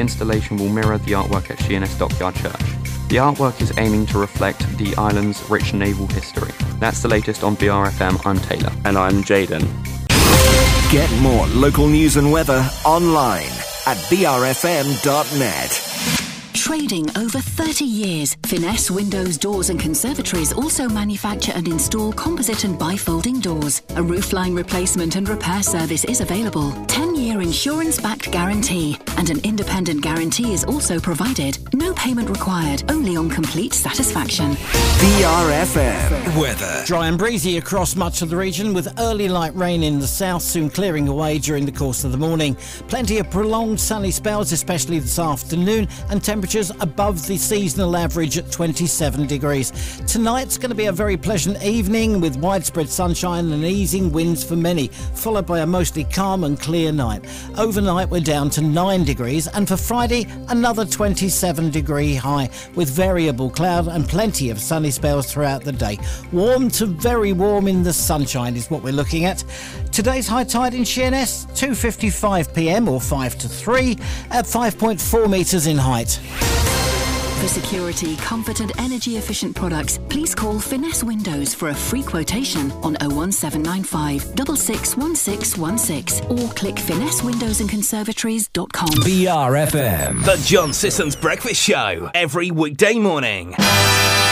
installation will mirror the artwork at Sheerness Dockyard Church. The artwork is aiming to reflect the island's rich naval history. That's the latest on BRFM. I'm Taylor. And I'm Jaden. Get more local news and weather online at brfm.net. Trading over 30 years, Finesse Windows, Doors and Conservatories also manufacture and install composite and bifolding doors. A roofline replacement and repair service is available. 10-year insurance-backed guarantee and an independent guarantee is also provided. No payment required, only on complete satisfaction. BRFM weather. Dry and breezy across much of the region with early light rain in the south, soon clearing away during the course of the morning. Plenty of prolonged sunny spells, especially this afternoon, and temperatures above the seasonal average at 27 degrees. Tonight's going to be a very pleasant evening with widespread sunshine and easing winds for many, followed by a mostly calm and clear night. Overnight we're down to 9 degrees, and for Friday another 27 degree high with variable cloud and plenty of sunny spells throughout the day. Warm to very warm in the sunshine is what we're looking at. Today's high tide in Sheerness, 2:55 p.m. or 5 to 3 at 5.4 metres in height. For security, comfort and energy efficient products, please call Finesse Windows for a free quotation on 01795 661616 or click finessewindowsandconservatories.com. BRFM. The John Sissons Breakfast Show, every weekday morning.